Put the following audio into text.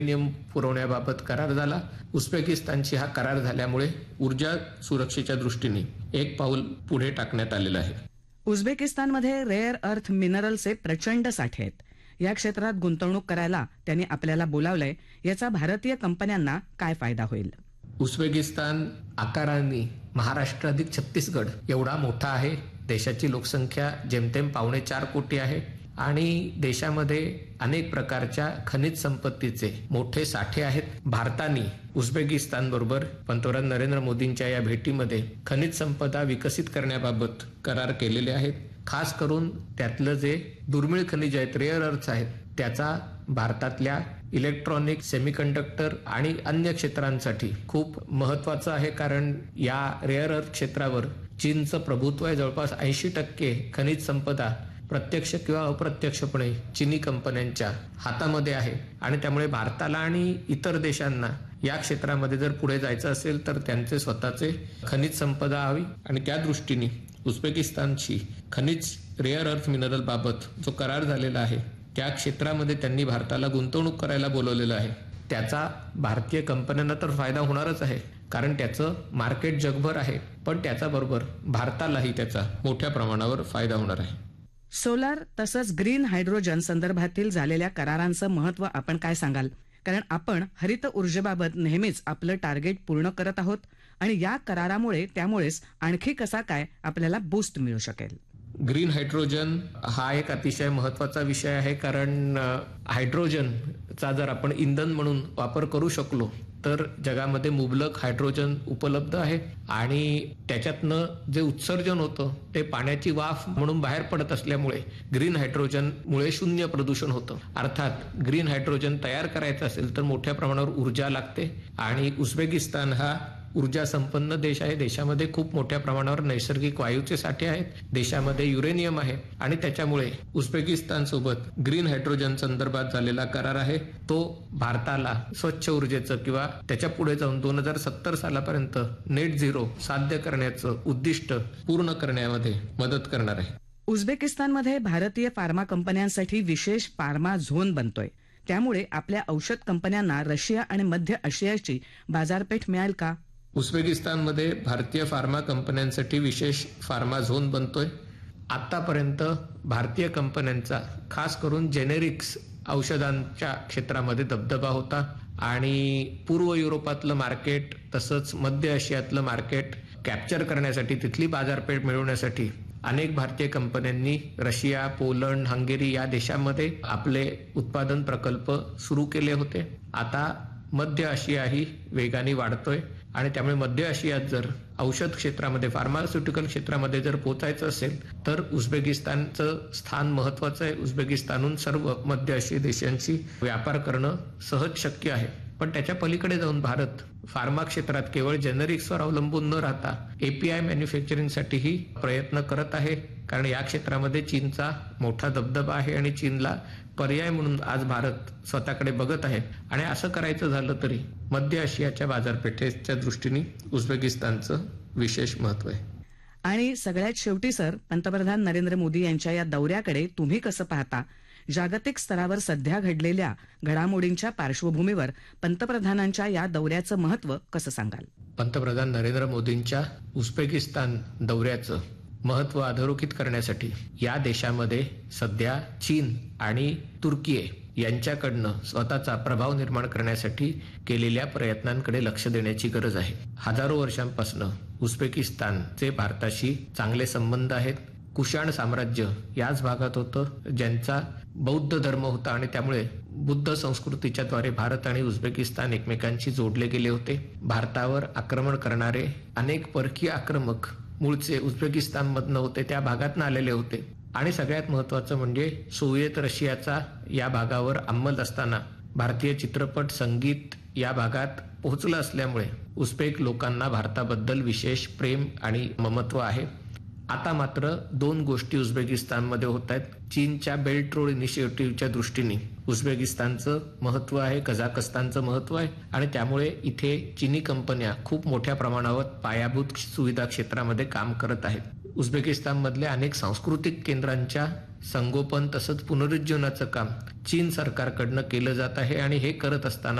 Uranium पुरवण्याबाबत करार झाला. उझबेकिस्तानशी हा करार झाल्यामुळे ऊर्जा सुरक्षेच्या दृष्टीने एक पाऊल पुढे टाकण्यात आलेलं आहे. उझबेकिस्तानमध्ये रेअर अर्थ मिनरलचे प्रचंड साठे आहेत. या क्षेत्रात गुंतवणूक करायला त्यांनी आपल्याला बोलावलंय. याचा भारतीय कंपन्यांना काय फायदा होईल? उझबेकिस्तान आकाराने महाराष्ट्र अधिक छत्तीसगड एवढा मोठा आहे. देशाची लोकसंख्या जेमतेम 4.25 कोटी आहे आणि देशामध्ये अनेक प्रकारच्या खनिज संपत्तीचे मोठे साठे आहेत. भारताने उझबेकिस्तान बरोबर पंतप्रधान नरेंद्र मोदींच्या या भेटीमध्ये खनिज संपदा विकसित करण्याबाबत करार केलेले आहेत. खास करून त्यातलं जे दुर्मिळ खनिज आहेत, रेअर अर्थ आहेत, त्याचा भारतातल्या इलेक्ट्रॉनिक, सेमीकंडक्टर आणि अन्य क्षेत्रांसाठी खूप महत्वाचं आहे. कारण या रेअर अर्थ क्षेत्रावर चीनचं प्रभुत्व आहे. जवळपास 80% खनिज संपदा प्रत्यक्ष किंवा अप्रत्यक्षपणे चीनी कंपन्यांच्या हातामध्ये आहे आणि त्यामुळे भारताला आणि इतर देशांना या क्षेत्रामध्ये जर पुढे जायचं असेल तर त्यांचे स्वतःचे खनिज संपदा हवी आणि त्या दृष्टीने उझबेकिस्तानशी खनिज रेअर अर्थ मिनरल बाबत जो करार झालेला आहे त्या क्षेत्रामध्ये त्यांनी भारताला गुंतवणूक करायला बोलवलेलं आहे. त्याचा भारतीय कंपन्यांना तर फायदा होणारच आहे कारण त्याचं मार्केट जगभर आहे, पण त्याच्याबरोबर भारतालाही त्याचा मोठ्या प्रमाणावर फायदा होणार आहे. सोलार तसंच ग्रीन हायड्रोजन संदर्भातील झालेल्या करारांचं महत्त्व आपण काय सांगाल? कारण आपण हरित ऊर्जेबाबत नेहमीच आपलं टार्गेट पूर्ण करत आहोत आणि या करारामुळे त्यामुळेच आणखी कसा काय आपल्याला बूस्ट मिळू शकेल? ग्रीन हायड्रोजन हा एक अतिशय महत्वाचा विषय आहे. कारण हायड्रोजनचा जर आपण इंधन म्हणून वापर करू शकलो तर जगामध्ये मुबलक हायड्रोजन उपलब्ध आहे आणि त्याच्यातनं जे उत्सर्जन होतं ते पाण्याची वाफ म्हणून बाहेर पडत असल्यामुळे ग्रीन हायड्रोजनमुळे शून्य प्रदूषण होतं. अर्थात ग्रीन हायड्रोजन तयार करायचं असेल तर मोठ्या प्रमाणावर ऊर्जा लागते आणि उझबेकिस्तान हा ऊर्जा संपन्न देश आहे. देशामध्ये खूप मोठ्या प्रमाणावर नैसर्गिक वायूचे साठे आहेत. देशामध्ये युरेनियम आहे आणि त्याच्यामुळे उझबेकिस्तान सोबत ग्रीन हायड्रोजन संदर्भात झालेला करार आहे तो भारताला स्वच्छ ऊर्जेचं किंवा त्याच्या पुढे जाऊन 2070 सालापर्यंत नेट झिरो साध्य करण्याचं उद्दिष्ट पूर्ण करण्यामध्ये मदत करणार आहे. उझबेकिस्तानमध्ये भारतीय फार्मा कंपन्यांसाठी विशेष फार्मा झोन बनतोय. त्यामुळे आपल्या औषध कंपन्यांना रशिया आणि मध्य आशियाची बाजारपेठ मिळेल का? उझबेकिस्तानमध्ये भारतीय फार्मा कंपन्यांसाठी विशेष फार्मा झोन बनतोय. आतापर्यंत भारतीय कंपन्यांचा खास करून जेनेरिक्स औषधांच्या क्षेत्रामध्ये दबदबा होता आणि पूर्व युरोपातलं मार्केट तसंच मध्य आशियातलं मार्केट कॅप्चर करण्यासाठी, तिथली बाजारपेठ मिळवण्यासाठी अनेक भारतीय कंपन्यांनी रशिया, पोलंड, हंगेरी या देशांमध्ये आपले उत्पादन प्रकल्प सुरू केले होते. आता मध्य आशियाही वेगाने वाढतोय आणि त्यामुळे मध्य आशियात जर औषध क्षेत्रामध्ये, फार्मास्युटिकल क्षेत्रामध्ये जर पोहोचायचं असेल तर उझबेकिस्तानचं स्थान महत्वाचं आहे. उझबेकिस्तानहून सर्व मध्य आशियाई देशांशी व्यापार करणं सहज शक्य आहे. पण त्याच्या पलीकडे जाऊन भारत फार्मा क्षेत्रात केवळ जेनरिक्सवर अवलंबून न राहता एपीआय मॅन्युफॅक्चरिंगसाठीही प्रयत्न करत आहे. कारण या क्षेत्रामध्ये चीनचा मोठा दबदबा आहे आणि चीनला पर्याय म्हणून आज भारत स्वतःकडे बघत आहे आणि असं करायचं झालं तरी मध्य आशियाच्या बाजारपेठेच्या दृष्टीने उझबेकिस्तानचं विशेष महत्व आहे. आणि सगळ्यात शेवटी सर, पंतप्रधान नरेंद्र मोदी यांच्या या दौऱ्याकडे तुम्ही कसं पाहता? जागतिक स्तरावर सध्या घडलेल्या घडामोडींच्या पार्श्वभूमीवर पंतप्रधानांच्या या दौऱ्याचं महत्व कसं सांगाल? पंतप्रधान नरेंद्र मोदींच्या उझबेकिस्तान दौऱ्याचं महत्व अधोरेखित करण्यासाठी या देशामध्ये सध्या चीन आणि तुर्की यांच्याकडनं स्वतःचा प्रभाव निर्माण करण्यासाठी केलेल्या प्रयत्नांकडे लक्ष देण्याची गरज आहे. हजारो वर्षांपासून उझबेकिस्तानचे भारताशी चांगले संबंध आहेत. कुशाण साम्राज्य याच भागात होतं ज्यांचा बौद्ध धर्म होता आणि त्यामुळे बुद्ध संस्कृतीच्या द्वारे भारत आणि उझबेकिस्तान एकमेकांशी जोडले गेले होते. भारतावर आक्रमण करणारे अनेक परकीय आक्रमक मूळचे उझबेकिस्तानमधनं होते, त्या भागातनं आलेले होते आणि सगळ्यात महत्वाचं म्हणजे सोव्हिएत रशियाचा या भागावर अंमल असताना भारतीय चित्रपट, संगीत या भागात पोहोचलं असल्यामुळे उझबेक लोकांना भारताबद्दल विशेष प्रेम आणि ममत्व आहे. आता मात्र दोन गोष्टी उझबेकिस्तानमध्ये होत आहेत. चीनच्या बेल्ट रोड इनिशिएटिव्हच्या दृष्टीने उझबेकिस्तानचं महत्व आहे, कझाकस्तानचं महत्व आहे आणि त्यामुळे इथे चीनी कंपन्या खूप मोठ्या प्रमाणावर पायाभूत सुविधा क्षेत्रामध्ये काम करत आहेत. उझबेकिस्तानमधल्या अनेक सांस्कृतिक केंद्रांच्या संगोपन तसंच पुनरुज्जीवनाचं काम चीन सरकारकडनं केलं जात आहे आणि हे करत असताना